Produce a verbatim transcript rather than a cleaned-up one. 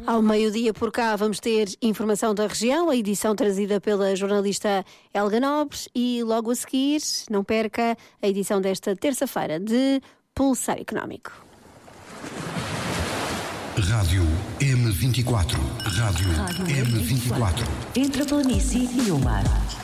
Ao meio-dia por cá vamos ter informação da região, a edição trazida pela jornalista Helga Nobres e logo a seguir, não perca, a edição desta terça-feira de Pulsar Económico. Rádio M vinte e quatro. Rádio, Rádio M vinte e quatro. Entre a planície e o mar.